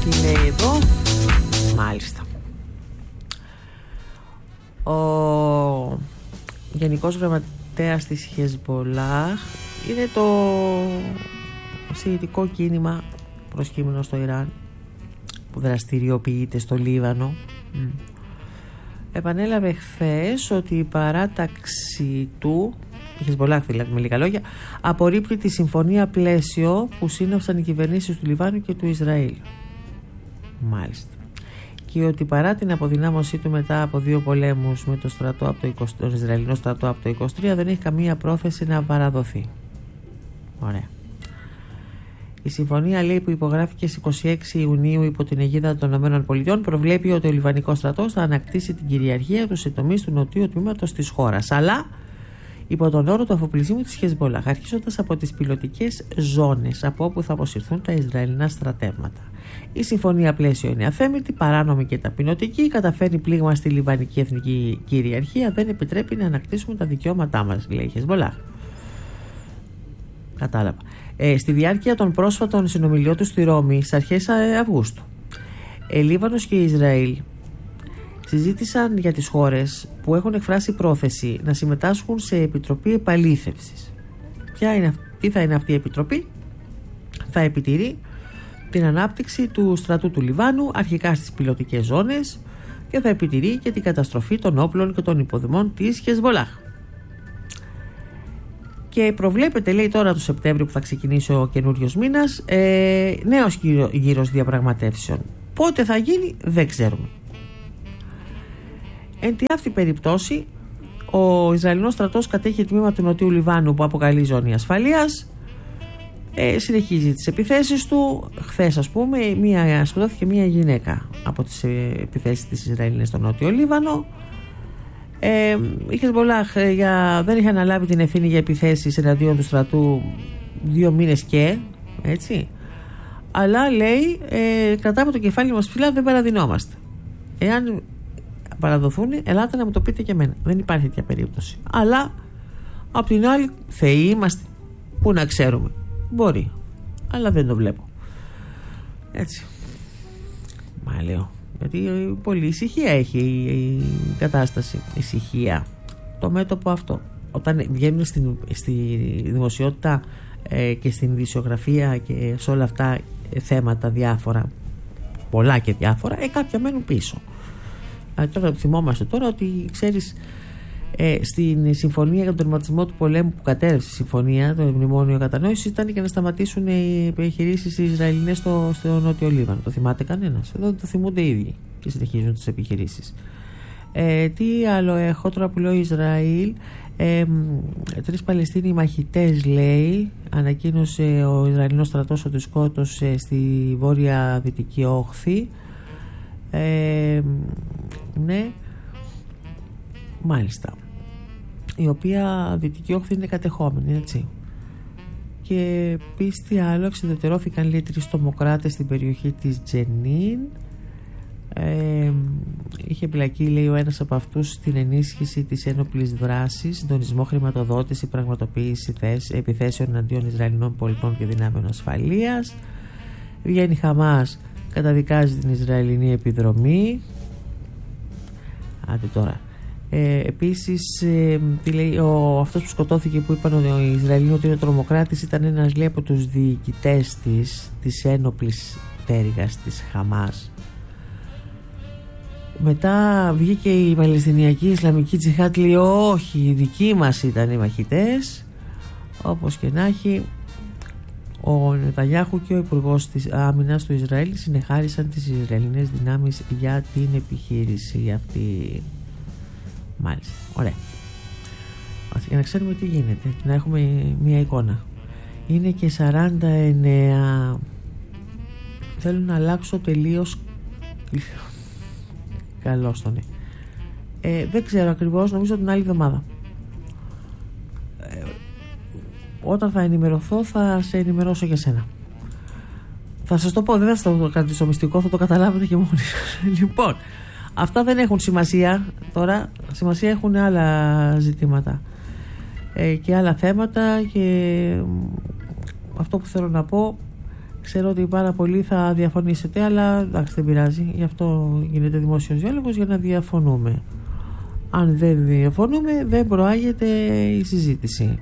τι λέει εδώ. Μάλιστα. Ο Γενικός Γραμματέας της Χεσμπολάχ είναι το σιητικό κίνημα προσκύμενο στο Ιράν που δραστηριοποιείται στο Λίβανο. Επανέλαβε χθες ότι η παράταξη του, η Χεσμπολάχ δηλαδή με λίγα λόγια, απορρίπτει τη συμφωνία πλαίσιο που σύναψαν οι κυβερνήσεις του Λιβάνου και του Ισραήλ. Μάλιστα. Και ότι παρά την αποδυνάμωσή του μετά από 2 πολέμους με τον Ισραηλινό στρατό από το 23 δεν έχει καμία πρόθεση να παραδοθεί. Ωραία. Η συμφωνία, λέει, που υπογράφηκε στις 26 Ιουνίου υπό την αιγίδα των ΗΠΑ προβλέπει ότι ο Λιβανικός στρατός θα ανακτήσει την κυριαρχία του σε τομείς του νοτιού τμήματος της χώρας, αλλά υπό τον όρο του αφοπλισμού της Χεσμπολάχ, αρχίζοντας από τις πιλωτικές ζώνες από όπου θα αποσυρθούν τα Ισραηλινά στρατεύματα. Η συμφωνία πλαίσιο είναι αθέμητη, παράνομη και ταπεινωτική, καταφέρνει πλήγμα στη λιβανική εθνική κυριαρχία, δεν επιτρέπει να ανακτήσουμε τα δικαιώματά μας, λέει η Χεσμπολάχ. Κατάλαβα. Στη διάρκεια των πρόσφατων συνομιλιών του στη Ρώμη στις αρχές Αυγούστου, Λίβανος και Ισραήλ συζήτησαν για τις χώρες που έχουν εκφράσει πρόθεση να συμμετάσχουν σε επιτροπή επαλήθευσης. Τι θα είναι αυτή η επιτροπή? Θα επιτηρεί την ανάπτυξη του στρατού του Λιβάνου, αρχικά στις πιλωτικές ζώνες, και θα επιτηρεί και την καταστροφή των όπλων και των υποδομών της Χεσμπολάχ. Και προβλέπεται, λέει, τώρα το Σεπτέμβριο που θα ξεκινήσει ο καινούριος μήνας, νέος γύρος διαπραγματεύσεων. Πότε θα γίνει δεν ξέρουμε. Εν τη αυτή περιπτώσει, ο Ισραηλινός στρατός κατέχει τμήμα του Νοτιού Λιβάνου που αποκαλεί ζώνη ασφαλείας. Συνεχίζει τις επιθέσεις του. Χθες, ας πούμε, σκοτώθηκε μία γυναίκα από τις επιθέσεις της Ισραηλινής στο Νότιο Λίβανο. Η Χεσμπολάχ δεν είχε αναλάβει την ευθύνη για επιθέσεις εναντίον του στρατού 2 μήνες και έτσι. Αλλά, λέει, κρατάμε το κεφάλι μας ψηλά, δεν παραδεινόμαστε. Εάν παραδοθούν, ελάτε να μου το πείτε και εμένα. Δεν υπάρχει τέτοια περίπτωση. Αλλά απ' την άλλη, θεοί είμαστε. Πού να ξέρουμε? Μπορεί, αλλά δεν το βλέπω. Έτσι. Μα λέω, γιατί πολύ ησυχία έχει η κατάσταση. Ησυχία. Το μέτωπο αυτό. Όταν βγαίνουν στη δημοσιότητα και στην ειδησιογραφία και σε όλα αυτά θέματα διάφορα, πολλά και διάφορα, κάποια μένουν πίσω. Τώρα θυμόμαστε τώρα ότι, ξέρεις, στην συμφωνία για τον τερματισμό του πολέμου που κατέρευσε η συμφωνία, το μνημόνιο κατανόηση, ήταν και να σταματήσουν οι επιχειρήσεις οι Ισραηλινές στο Νότιο Λίβανο. Το θυμάται κανένας? Εδώ το θυμούνται οι ίδιοι και συνεχίζουν τις επιχειρήσεις. Τι άλλο έχω τώρα που λέω? Ισραήλ, 3 Παλαιστίνοι μαχητές, λέει, ανακοίνωσε ο Ισραηλινός στρατός ότι σκότωσε στη βόρεια δυτική όχθη. Ναι, μάλιστα, η οποία δυτική όχθη είναι κατεχόμενη, έτσι. Και επίσης τι άλλο, εξεδετερώθηκαν, λέει, 3 τρομοκράτες στην περιοχή της Τζενίν. Είχε εμπλακεί, λέει, ο ένας από αυτούς στην ενίσχυση της ένοπλης δράσης, συντονισμό, χρηματοδότηση, πραγματοποίηση επιθέσεων εναντίον Ισραηλινών πολιτών και δυνάμεων ασφαλείας. Βγαίνει Χαμάς, καταδικάζει την Ισραηλινή επιδρομή. Άντε τώρα. Επίσης, τι λέει, αυτός που σκοτώθηκε, που είπαν ο Ισραηλινός ότι είναι τρομοκράτης, ήταν ένας, λέει, από τους διοικητές της ένοπλης πτέρυγας της Χαμάς. Μετά βγήκε η Παλαιστινιακή Ισλαμική Τζιχάτ, λέει, όχι, οι δικοί μας ήταν οι μαχητές. Όπως και να έχει, ο Νετανιάχου και ο Υπουργός της Άμυνας του Ισραήλ συνεχάρισαν τις Ισραηλινές δυνάμεις για την επιχείρηση αυτή. Μάλιστα, ωραία. Για να ξέρουμε τι γίνεται, να έχουμε μία εικόνα. Είναι και 49. Θέλω να αλλάξω τελείως. Καλώς τον. Δεν ξέρω ακριβώς, νομίζω την άλλη εβδομάδα. Όταν θα ενημερωθώ θα σε ενημερώσω για σένα. Θα σας το πω, δεν θα το κρατήσω μυστικό, θα το καταλάβετε και μόνοι. Λοιπόν, αυτά δεν έχουν σημασία τώρα. Σημασία έχουν άλλα ζητήματα και άλλα θέματα. Και αυτό που θέλω να πω, Ξέρω ότι πάρα πολλοί θα διαφωνήσετε, αλλά εντάξει, δεν πειράζει. Γι' αυτό γίνεται δημόσιος διάλογος, για να διαφωνούμε. Αν δεν διαφωνούμε, δεν προάγεται η συζήτηση.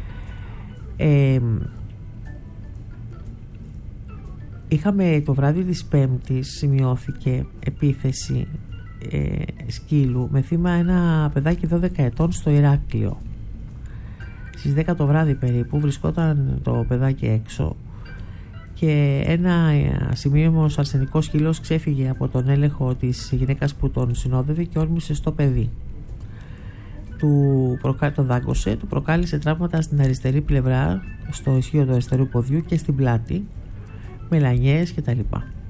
Είχαμε το βράδυ της Πέμπτης, σημειώθηκε επίθεση σκύλου με θύμα ένα παιδάκι 12 ετών στο Ηράκλειο. Στις 10 το βράδυ περίπου βρισκόταν το παιδάκι έξω και ένα σημείωμος αρσενικός σκύλος ξέφυγε από τον έλεγχο της γυναίκας που τον συνόδευε και όρμησε στο παιδί. Το δάγκωσε, του προκάλεσε τραύματα στην αριστερή πλευρά, στο ισχύο του αριστερού ποδιού και στην πλάτη, με λανιές κτλ.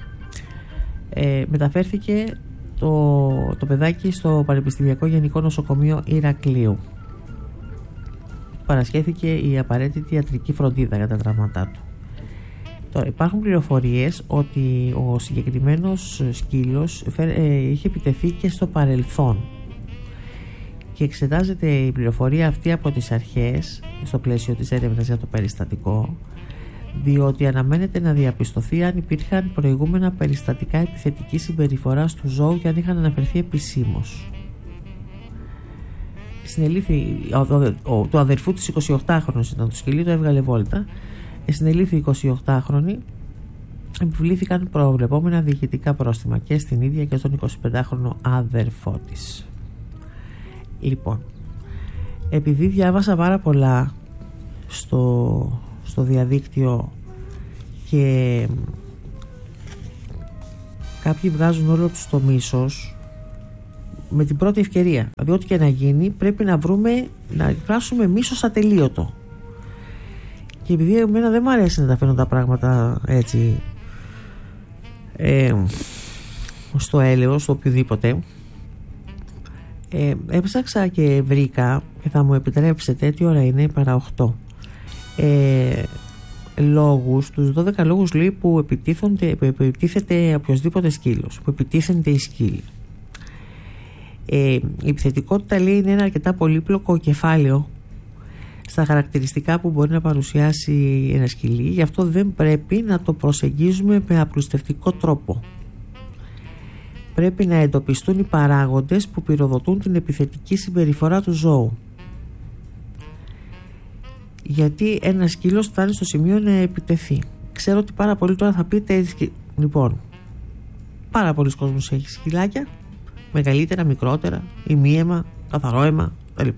Μεταφέρθηκε το παιδάκι στο Πανεπιστημιακό Γενικό Νοσοκομείο Ηρακλείου. Παρασχέθηκε η απαραίτητη ιατρική φροντίδα για τα τραύματά του. Τώρα, υπάρχουν πληροφορίες ότι ο συγκεκριμένος σκύλος είχε επιτεθεί και στο παρελθόν και εξετάζεται η πληροφορία αυτή από τις αρχές στο πλαίσιο της έρευνας για το περιστατικό, διότι αναμένεται να διαπιστωθεί αν υπήρχαν προηγούμενα περιστατικά επιθετικής συμπεριφοράς του ζώου και αν είχαν αναφερθεί επισήμως. Συνελήφθη του αδερφού της 28χρονης, ήταν το σκυλί, το έβγαλε βόλτα. Συνελήφθη 28χρονη, επιβλήθηκαν προβλεπόμενα διοικητικά πρόστιμα και στην ίδια και στον 25χρονο αδερφό της. Λοιπόν, επειδή διάβασα πάρα πολλά στο διαδίκτυο και κάποιοι βγάζουν όλο τους το μίσος με την πρώτη ευκαιρία, δηλαδή ό,τι και να γίνει πρέπει να εκφράσουμε μίσος ατελείωτο, και επειδή εμένα δεν μου αρέσει να τα φαίνω τα πράγματα έτσι στο έλεος, στο οποιοδήποτε, έψαξα και βρήκα, και θα μου επιτρέψετε, τι ώρα είναι, παρά 8, λόγους, τους 12 λόγους λέει, που επιτίθεται οποιοσδήποτε σκύλος, που επιτίθενται οι σκύλοι. Η επιθετικότητα, λέει, είναι ένα αρκετά πολύπλοκο κεφάλαιο στα χαρακτηριστικά που μπορεί να παρουσιάσει ένα σκυλί, γι' αυτό δεν πρέπει να το προσεγγίζουμε με απλουστευτικό τρόπο. Πρέπει να εντοπιστούν οι παράγοντες που πυροδοτούν την επιθετική συμπεριφορά του ζώου. Γιατί ένα σκύλος φτάνει στο σημείο να επιτεθεί. Ξέρω ότι πάρα πολλοί τώρα θα πείτε, λοιπόν, πάρα πολλοί κόσμος έχει σκυλάκια, μεγαλύτερα, μικρότερα, ημίαιμα, καθαρό αίμα κλπ.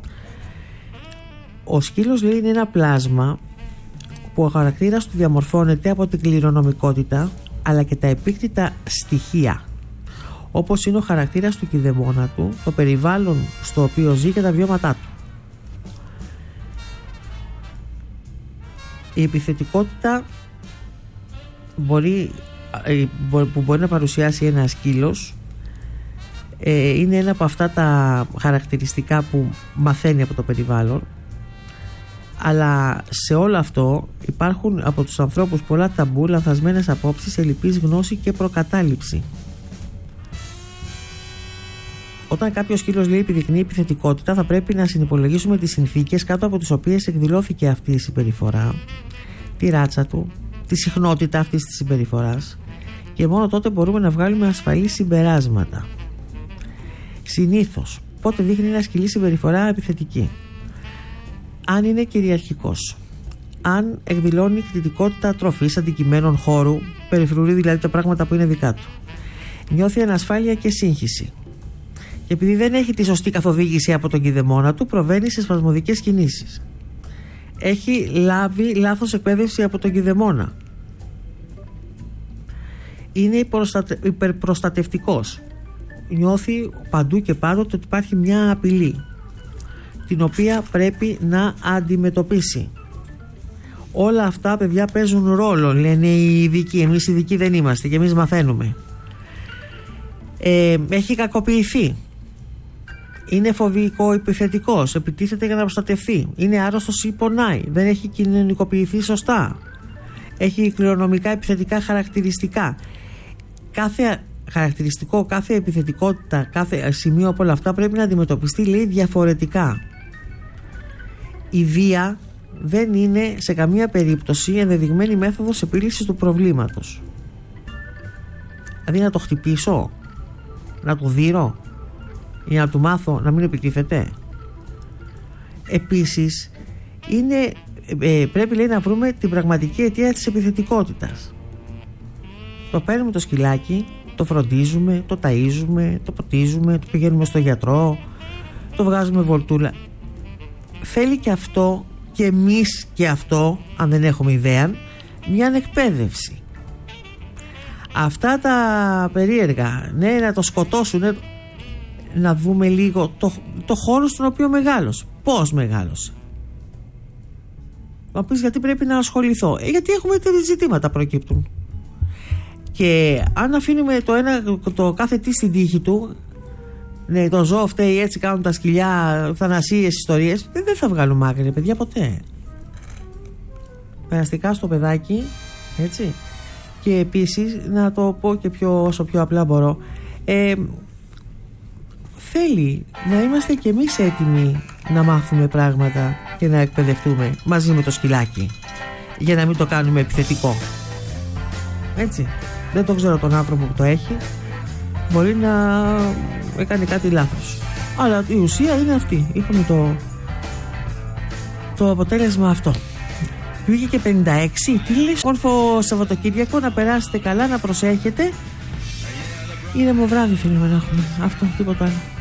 Ο σκύλος, λέει, είναι ένα πλάσμα που ο χαρακτήρας του διαμορφώνεται από την κληρονομικότητα αλλά και τα επίκτητα στοιχεία, όπως είναι ο χαρακτήρας του κηδεμόνα του, το περιβάλλον στο οποίο ζει και τα βιώματά του. Η επιθετικότητα που μπορεί να παρουσιάσει ένα σκύλος είναι ένα από αυτά τα χαρακτηριστικά που μαθαίνει από το περιβάλλον, αλλά σε όλο αυτό υπάρχουν από τους ανθρώπους πολλά ταμπού, λανθασμένες απόψεις, ελλειπής γνώση και προκατάληψη. Όταν κάποιος σκύλος, λέει, επιδεικνύει επιθετικότητα, θα πρέπει να συνυπολογίσουμε τις συνθήκες κάτω από τις οποίες εκδηλώθηκε αυτή η συμπεριφορά, τη ράτσα του, τη συχνότητα αυτής της συμπεριφοράς, και μόνο τότε μπορούμε να βγάλουμε ασφαλή συμπεράσματα. Συνήθως, πότε δείχνει ένα σκυλί συμπεριφορά επιθετική? Αν είναι κυριαρχικός, αν εκδηλώνει κτητικότητα τροφής, αντικειμένων, χώρου, περιφρουρεί δηλαδή τα πράγματα που είναι δικά του, νιώθει ανασφάλεια και σύγχυση, και επειδή δεν έχει τη σωστή καθοδήγηση από τον κηδεμόνα του, προβαίνει σε σπασμωδικές κινήσεις, έχει λάβει λάθος εκπαίδευση από τον κηδεμόνα, είναι υπερπροστατευτικός, νιώθει παντού και πάντοτε ότι υπάρχει μια απειλή την οποία πρέπει να αντιμετωπίσει. Όλα αυτά, παιδιά, παίζουν ρόλο, λένε οι ειδικοί. Εμείς οι ειδικοί δεν είμαστε και εμείς μαθαίνουμε. Έχει κακοποιηθεί, είναι φοβικό επιθετικός, επιτίθεται για να προστατευτεί, είναι άρρωστος ή πονάει, δεν έχει κοινωνικοποιηθεί σωστά, έχει κληρονομικά επιθετικά χαρακτηριστικά. Κάθε χαρακτηριστικό, κάθε επιθετικότητα, κάθε σημείο από όλα αυτά πρέπει να αντιμετωπιστεί, λέει, διαφορετικά. Η βία δεν είναι σε καμία περίπτωση ενδεδειγμένη μέθοδος επίλυσης του προβλήματος. Δηλαδή να το χτυπήσω, να του δείρω ή να του μάθω να μην επιτίθεται. Επίσης πρέπει, λέει, να βρούμε την πραγματική αιτία της επιθετικότητας. Το παίρνουμε το σκυλάκι, το φροντίζουμε, το ταΐζουμε, το ποτίζουμε, το πηγαίνουμε στο γιατρό, το βγάζουμε βολτούλα. Θέλει και αυτό, και εμείς και αυτό, αν δεν έχουμε ιδέα, μια εκπαίδευση. Αυτά τα περίεργα, ναι, να το σκοτώσουν, να δούμε λίγο το χώρο στον οποίο μεγάλωσε. Πώς μεγάλωσε. Να πεις γιατί πρέπει να ασχοληθώ. Γιατί έχουμε τέτοια ζητήματα προκύπτουν. Και αν αφήνουμε το κάθε τι στην τύχη του, ναι, το ζώο φταίει, έτσι κάνουν τα σκυλιά, θανασίες, ιστορίες, δεν θα βγάλουμε άκρη, παιδιά, ποτέ. Περαστικά στο παιδάκι, έτσι. Και επίσης, να το πω και όσο πιο απλά μπορώ, θέλει να είμαστε κι εμείς έτοιμοι να μάθουμε πράγματα και να εκπαιδευτούμε μαζί με το σκυλάκι, για να μην το κάνουμε επιθετικό. Έτσι. Δεν το ξέρω τον άνθρωπο που το έχει, μπορεί να έκανε κάτι λάθος, αλλά η ουσία είναι αυτή. Είχαμε το αποτέλεσμα αυτό. Πήγε και 56. Τι λες, όμορφο Σαββατοκύριακο, να περάσετε καλά, να προσέχετε. Ήρεμο βράδυ θέλουμε να έχουμε. Αυτό, τίποτα άλλο.